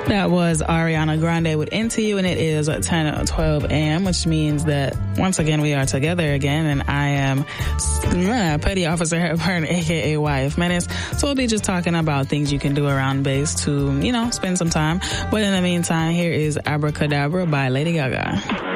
That was Ariana Grande with Into You, and it is 10:12 a.m., which means that once again we are together again, and I am Petty Officer Hepburn, aka Wife Menace. So we'll be just talking about things you can do around base to, spend some time. But in the meantime, here is Abracadabra by Lady Gaga.